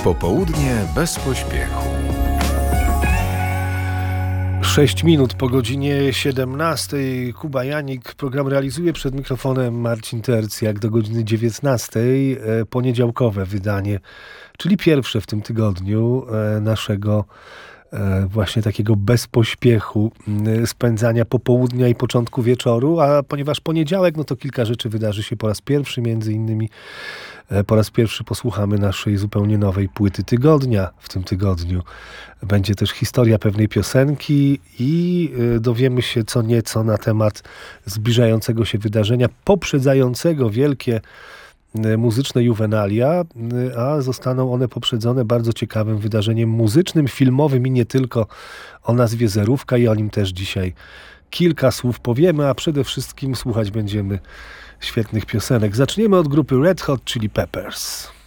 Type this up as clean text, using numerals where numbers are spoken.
Popołudnie bez pośpiechu. 6 minut po godzinie 17. Kuba Janik. Program realizuje, przed mikrofonem Marcin Terc. Jak do godziny 19. Poniedziałkowe wydanie, czyli pierwsze w tym tygodniu naszego właśnie takiego bez pośpiechu spędzania popołudnia i początku wieczoru, a ponieważ poniedziałek, no to kilka rzeczy wydarzy się po raz pierwszy, między innymi po raz pierwszy posłuchamy naszej zupełnie nowej płyty tygodnia w tym tygodniu. Będzie też historia pewnej piosenki i dowiemy się co nieco na temat zbliżającego się wydarzenia, poprzedzającego wielkie muzyczne juwenalia, a zostaną one poprzedzone bardzo ciekawym wydarzeniem muzycznym, filmowym i nie tylko, o nazwie Zerówka, i o nim też dzisiaj kilka słów powiemy, a przede wszystkim słuchać będziemy świetnych piosenek. Zaczniemy od grupy Red Hot Chili Peppers.